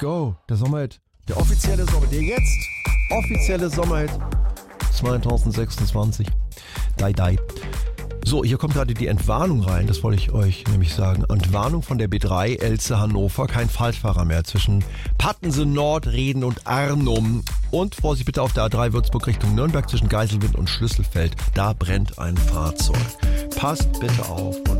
Go, der Sommerhit. Der offizielle Sommerhit. Der jetzt offizielle Sommerhit 2026. Die. So, hier kommt gerade die Entwarnung rein, das wollte ich euch nämlich sagen. Entwarnung von der B3 Elze Hannover, kein Falschfahrer mehr zwischen Pattensen Nord, Reden und Arnum. Und Vorsicht bitte auf der A3 Würzburg Richtung Nürnberg zwischen Geiselwind und Schlüsselfeld. Da brennt ein Fahrzeug. Passt bitte auf und